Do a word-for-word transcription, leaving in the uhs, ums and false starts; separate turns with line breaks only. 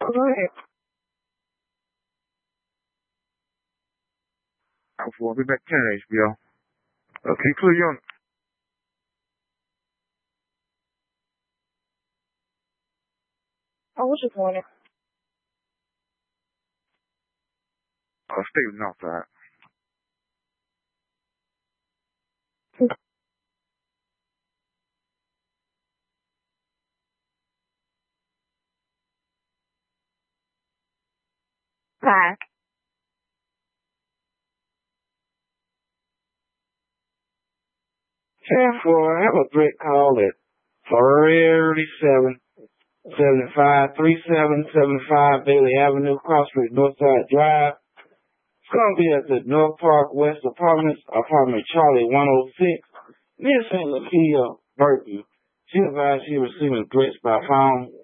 Go ahead.
I'll be back to H B O. Okay, clear you on.
Oh, what's your point?
Uh, stay outside.
Hi.
ten four, I have a direct call at thirty-seven seventy-five, thirty-seven seventy-five Bailey Avenue, Cross Street, Northside Drive. It's going to be at the North Park West Apartments, apartment Charlie one oh six, near Saint Lucia, Burton. She advised she was receiving threats by phone